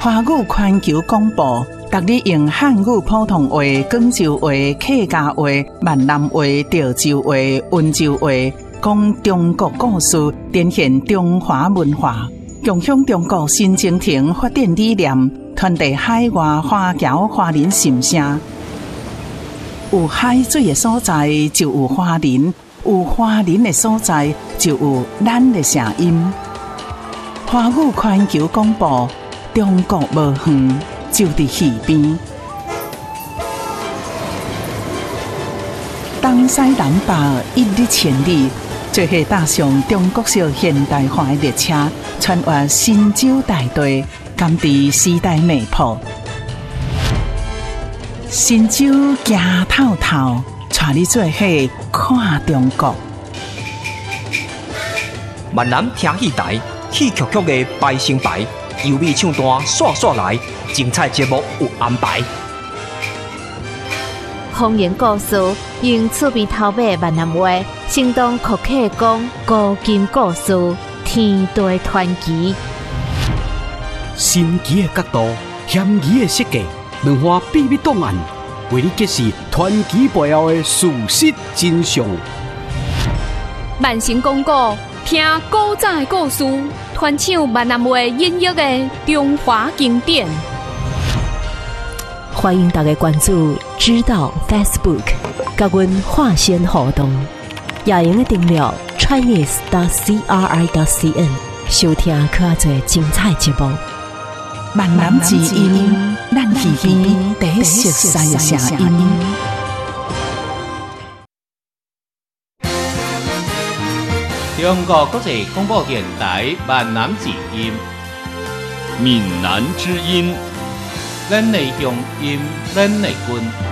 华语环球广播，逐日用汉语普通话、广州话、客家话、闽南话、潮州话、温州话，讲中国故事，展现中华文化，共享中国新征程发展理念，传递海外华侨华人心声。有海水的所在，就有华人；有华人的所在，就有咱的声音。华语环球广播，中国无远，就伫耳边。东西南北一日千里，做伙搭上中国式现代化的列车，穿越神州大地，甘伫时代脉搏。神州行透透，带你做伙看中国。 闽南听戏台，戏曲曲的排成排，优美唱段刷刷来，精彩节目有安排。 方言故事用趣味头尾闽南话，生动酷客讲古今故事，天地传奇。 神奇的角度，险疑的设计，两岸秘密档案，为你揭示传奇背后的事实真相。 万成讲古，听古早的故事，传唱闽南话音乐的中华经典。 欢迎大家关注知道 Facebook， 甲阮化线互动，也用订阅 chinese.cri.cn 收听较侪精彩节目。 闽南之音，咱耳边第一熟悉的声音。 中国国际广播电台闽南之音， 闽南之音。 咱的乡音，咱的根。